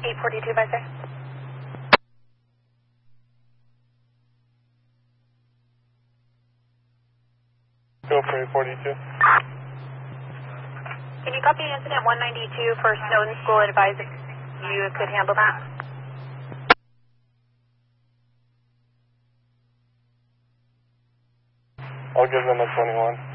842 by sir. Go for 842. Can you copy incident 192 for Snowden School? Advise if you could handle that. I'll give them a 21.